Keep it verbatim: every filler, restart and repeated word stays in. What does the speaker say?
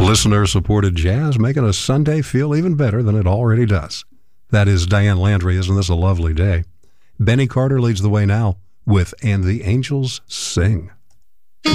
Listener-supported jazz, making a Sunday feel even better than it already does. That is Diane Landry. Isn't this a lovely day? Benny Carter leads the way now with And the Angels Sing.